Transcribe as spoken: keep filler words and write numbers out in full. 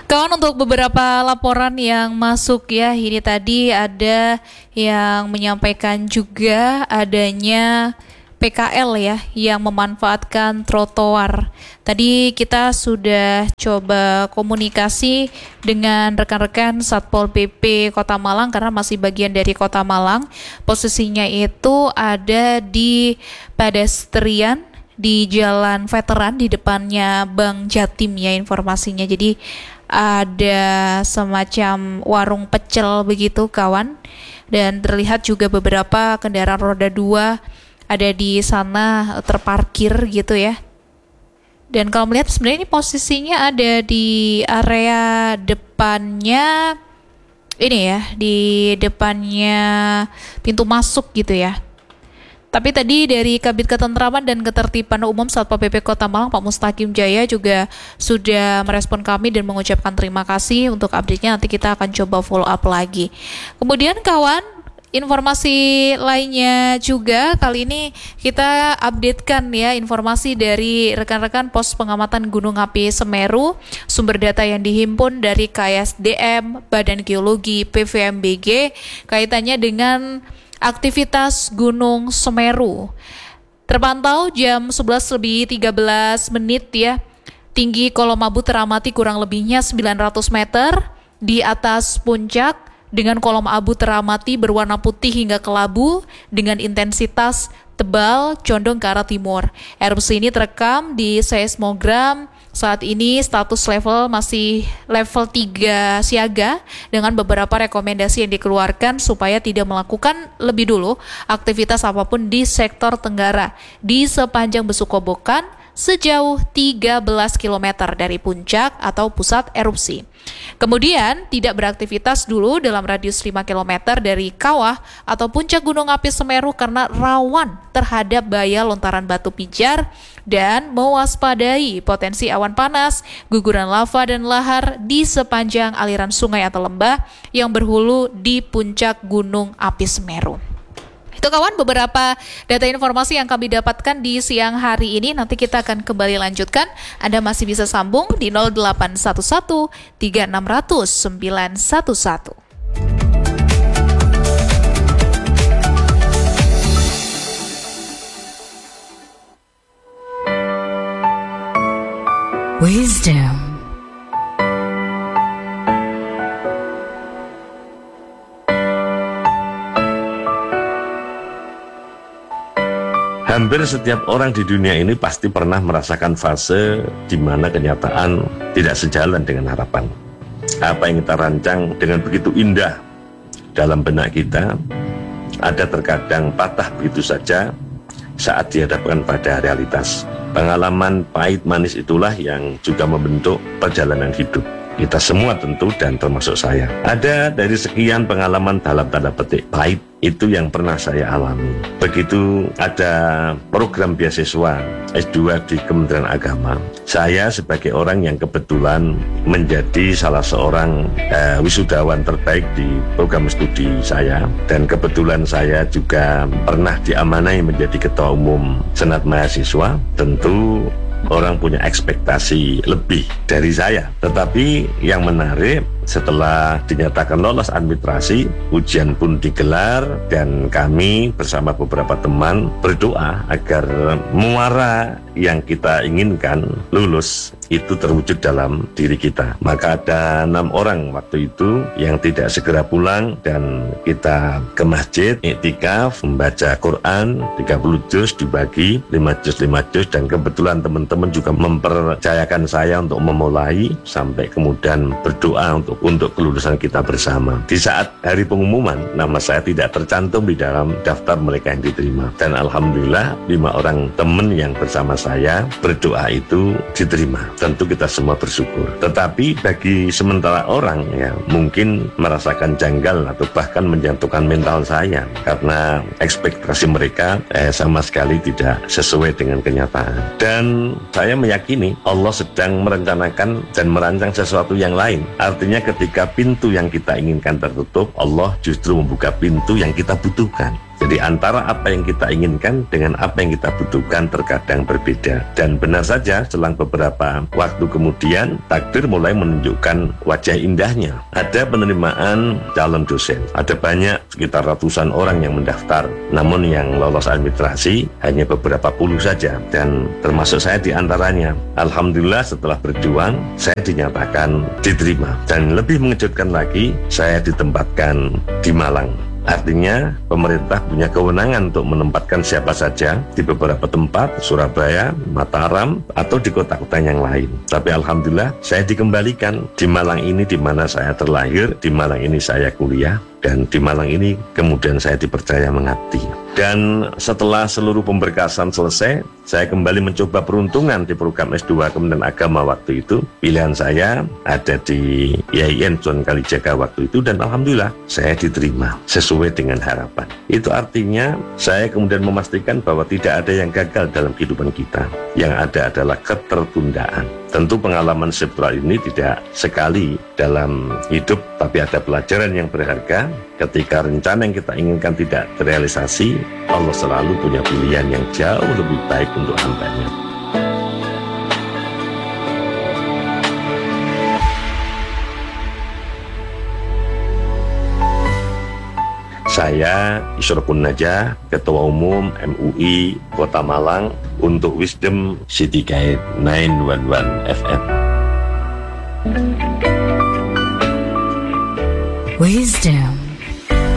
Kawan, untuk beberapa laporan yang masuk ya, ini tadi ada yang menyampaikan juga adanya P K L ya yang memanfaatkan trotoar. Tadi kita sudah coba komunikasi dengan rekan-rekan Satpol P P Kota Malang karena masih bagian dari Kota Malang. Posisinya itu ada di pedestrian di Jalan Veteran di depannya Bank Jatim ya informasinya. Jadi ada semacam warung pecel begitu kawan, dan terlihat juga beberapa kendaraan roda dua ada di sana terparkir gitu ya. Dan kalau melihat sebenarnya ini posisinya ada di area depannya ini ya, di depannya pintu masuk gitu ya. Tapi tadi dari Kabid Ketentraman dan Ketertiban Umum Satpol P P Kota Malang, Pak Mustaqim Jaya juga sudah merespon kami dan mengucapkan terima kasih. Untuk update-nya nanti kita akan coba follow up lagi. Kemudian kawan, informasi lainnya juga kali ini kita updatekan ya informasi dari rekan-rekan pos pengamatan Gunung Api Semeru. Sumber data yang dihimpun dari K S D M, Badan Geologi, P V M B G kaitannya dengan aktivitas Gunung Semeru. Terpantau jam sebelas lebih tiga belas menit ya. Tinggi kolom abu teramati kurang lebihnya sembilan ratus meter di atas puncak dengan kolom abu teramati berwarna putih hingga kelabu dengan intensitas tebal condong ke arah timur. Erupsi ini terekam di seismogram. Saat ini status level masih level tiga siaga dengan beberapa rekomendasi yang dikeluarkan supaya tidak melakukan lebih dulu aktivitas apapun di sektor Tenggara di sepanjang Besukobokan sejauh tiga belas kilometer dari puncak atau pusat erupsi. Kemudian tidak beraktivitas dulu dalam radius lima kilometer dari kawah atau puncak Gunung Api Semeru karena rawan terhadap bahaya lontaran batu pijar dan mewaspadai potensi awan panas, guguran lava dan lahar di sepanjang aliran sungai atau lembah yang berhulu di puncak Gunung Api Semeru. Itu kawan beberapa data informasi yang kami dapatkan di siang hari ini. Nanti kita akan kembali lanjutkan. Anda masih bisa sambung di nol delapan satu satu tiga enam nol nol sembilan satu satu. Wisdom. Hampir setiap orang di dunia ini pasti pernah merasakan fase di mana kenyataan tidak sejalan dengan harapan. Apa yang kita rancang dengan begitu indah dalam benak kita, ada terkadang patah begitu saja saat dihadapkan pada realitas. Pengalaman pahit manis itulah yang juga membentuk perjalanan hidup kita semua tentu, dan termasuk saya. Ada dari sekian pengalaman dalam tanda petik pahit itu yang pernah saya alami. Begitu ada program beasiswa S dua di Kementerian Agama, saya sebagai orang yang kebetulan menjadi salah seorang eh, wisudawan terbaik di program studi saya, dan kebetulan saya juga pernah diamanai menjadi ketua umum Senat Mahasiswa. Tentu orang punya ekspektasi lebih dari saya. Tetapi yang menarik, setelah dinyatakan lolos administrasi, ujian pun digelar dan kami bersama beberapa teman berdoa agar muara yang kita inginkan lulus itu terwujud dalam diri kita. Maka ada enam orang waktu itu yang tidak segera pulang dan kita ke masjid, iktikaf, membaca Quran tiga puluh juz dibagi lima juz lima juz, dan kebetulan teman-teman juga mempercayakan saya untuk memulai sampai kemudian berdoa untuk untuk kelulusan kita bersama. Di saat hari pengumuman, nama saya tidak tercantum di dalam daftar mereka yang diterima, dan alhamdulillah lima orang teman yang bersama saya berdoa itu diterima. Tentu kita semua bersyukur. Tetapi bagi sementara orang ya mungkin merasakan janggal atau bahkan menjatuhkan mental saya karena ekspektasi mereka eh, sama sekali tidak sesuai dengan kenyataan. Dan saya meyakini Allah sedang merencanakan dan merancang sesuatu yang lain. Artinya ketika pintu yang kita inginkan tertutup, Allah justru membuka pintu yang kita butuhkan. Jadi antara apa yang kita inginkan dengan apa yang kita butuhkan terkadang berbeda. Dan benar saja selang beberapa waktu kemudian takdir mulai menunjukkan wajah indahnya. Ada penerimaan calon dosen. Ada banyak sekitar ratusan orang yang mendaftar. Namun yang lolos administrasi hanya beberapa puluh saja. Dan termasuk saya di antaranya. Alhamdulillah setelah berjuang saya dinyatakan diterima. Dan lebih mengejutkan lagi, saya ditempatkan di Malang. Artinya pemerintah punya kewenangan untuk menempatkan siapa saja di beberapa tempat, Surabaya, Mataram, atau di kota-kota yang lain. Tapi alhamdulillah saya dikembalikan di Malang ini, di mana saya terlahir, di Malang ini saya kuliah, dan di Malang ini kemudian saya dipercaya mengabdi. Dan setelah seluruh pemberkasan selesai, saya kembali mencoba peruntungan di program S dua Kementerian Agama waktu itu. Pilihan saya ada di I A I N Sunan Kalijaga waktu itu, dan alhamdulillah saya diterima sesuai dengan harapan. Itu artinya saya kemudian memastikan bahwa tidak ada yang gagal dalam kehidupan kita. Yang ada adalah ketertundaan. Tentu pengalaman struktural ini tidak sekali dalam hidup, tapi ada pelajaran yang berharga. Ketika rencana yang kita inginkan tidak terrealisasi, Allah selalu punya pilihan yang jauh lebih baik untuk hambanya. Saya Isyraqun Najah, Ketua Umum M U I Kota Malang untuk Wisdom City Guide sembilan satu satu F M. Wisdom.